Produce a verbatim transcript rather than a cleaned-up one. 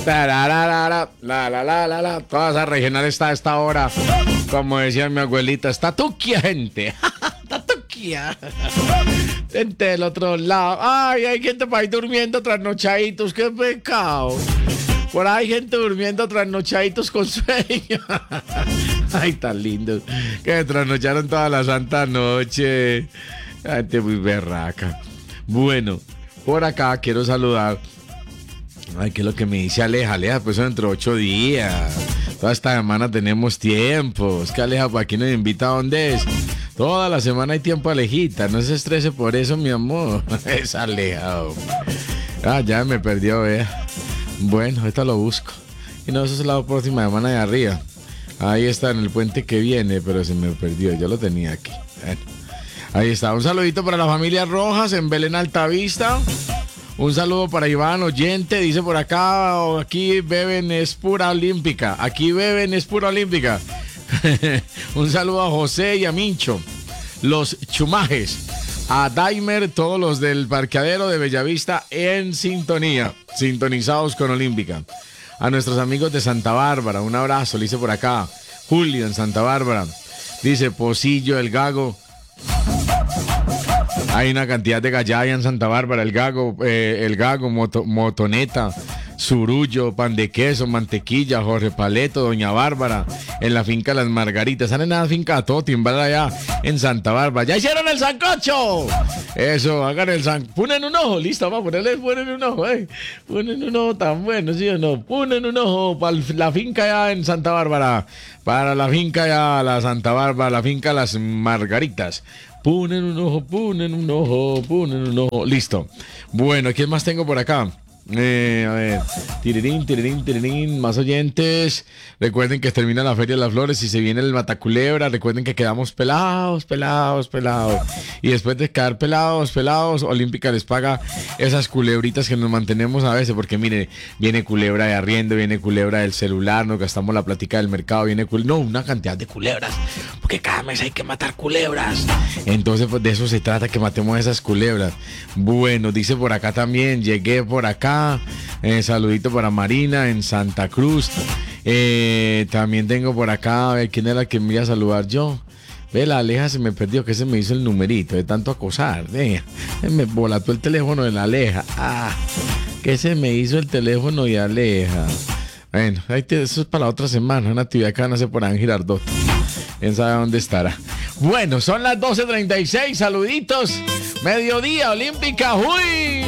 Tararara, la, la, la, la, la. Toda esa regional está a esta hora. Como decía mi abuelita, está tuquia, gente. Está tuquia. Gente del otro lado. Ay, hay gente por ahí durmiendo trasnochaditos. Qué pecado. Por ahí hay gente durmiendo trasnochaditos con sueño. Ay, tan lindo. Que trasnocharon toda la santa noche. Gente muy berraca. Bueno, por acá quiero saludar. Ay, ¿qué es lo que me dice Aleja? Aleja, pues dentro de ocho días. Toda esta semana tenemos tiempo. Es que Aleja, ¿para aquí nos invita a dónde es? Toda la semana hay tiempo, Alejita. No se estrese por eso, mi amor. Es Aleja. Ah, ya me perdió, vea. Bueno, ahorita lo busco. Y no, eso es la próxima semana de arriba. Ahí está, en el puente que viene, pero se me perdió. Yo lo tenía aquí. Bueno, ahí está. Un saludito para la familia Rojas en Belén Altavista. Un saludo para Iván, oyente. Dice por acá, aquí beben es pura olímpica. Aquí beben es pura olímpica. Un saludo a José y a Mincho. Los Chumajes. A Daimer, todos los del parqueadero de Bellavista en sintonía, sintonizados con Olímpica. A nuestros amigos de Santa Bárbara, un abrazo, le dice por acá. Julio en Santa Bárbara. Dice Pocillo, el Gago. Hay una cantidad de gallaya en Santa Bárbara, el Gago, eh, el Gago, moto, Motoneta, Surullo, pan de queso, mantequilla, Jorge Paleto, Doña Bárbara, en la finca Las Margaritas. Están en la finca todo timbal allá en Santa Bárbara. ¡Ya hicieron el sancocho! Eso, hagan el sancocho. Ponen un ojo, listo, vamos a ponerle, ponen un ojo, eh. Ponen un ojo tan bueno, ¿sí o no? Ponen un ojo para la finca allá en Santa Bárbara. Para la finca allá, la Santa Bárbara, la finca Las Margaritas. Ponen un ojo, ponen un ojo, ponen un ojo. Listo. Bueno, ¿quién más tengo por acá? Eh, a ver, tirirín, tirirín, tirirín, más oyentes. Recuerden que termina la Feria de las Flores y se viene el Mataculebra. Recuerden que quedamos pelados, pelados, pelados. Y después de quedar pelados, pelados, Olímpica les paga esas culebritas que nos mantenemos a veces. Porque mire, viene culebra de arriendo, viene culebra del celular, nos gastamos la plática del mercado, viene cul... No, una cantidad de culebras. Porque cada mes hay que matar culebras. Entonces, pues de eso se trata, que matemos esas culebras. Bueno, dice por acá también, llegué por acá. Eh, saludito para Marina en Santa Cruz. Eh, también tengo por acá, a ver, ¿quién era el que me iba a saludar yo? Ve, la Aleja se me perdió, que se me hizo el numerito de tanto acosar. Eh, me volató el teléfono de la Aleja. Ah, que se me hizo el teléfono de Aleja. Bueno, eso es para la otra semana, una actividad que van a hacer por Ángel Girardot. ¿Quién sabe dónde estará? Bueno, son las doce treinta y seis, saluditos. Mediodía, Olímpica, ¡uy!